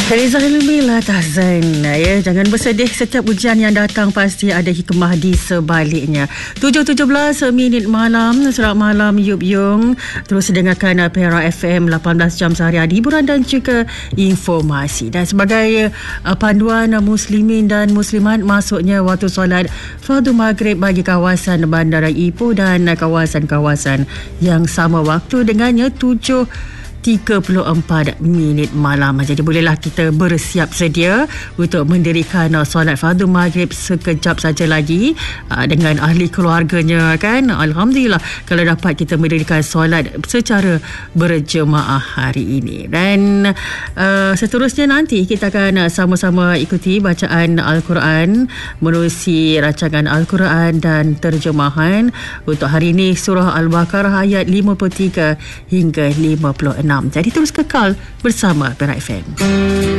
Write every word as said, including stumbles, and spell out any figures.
Rizal Mila Tahzan, ya, jangan bersedih, setiap ujian yang datang pasti ada hikmah di sebaliknya. tujuh tujuh belas minit malam, selamat malam Yub Yung. Terus dengarkan Perak F M lapan belas jam sehari-hari, hiburan dan juga informasi. Dan sebagai uh, panduan muslimin dan muslimat, masuknya waktu solat fardu maghrib bagi kawasan Bandara Ipoh dan kawasan-kawasan yang sama waktu dengannya tujuh tiga puluh empat minit malam. Jadi bolehlah kita bersiap sedia untuk mendirikan uh, solat fardu maghrib sekejap saja lagi uh, dengan ahli keluarganya, kan. Alhamdulillah kalau dapat kita mendirikan solat secara berjemaah hari ini. Dan uh, seterusnya nanti kita akan uh, sama-sama ikuti bacaan Al-Quran menerusi rancangan Al-Quran dan terjemahan untuk hari ini, surah Al-Baqarah ayat lima puluh tiga hingga lima puluh enam. Jadi terus kekal bersama Perak F M.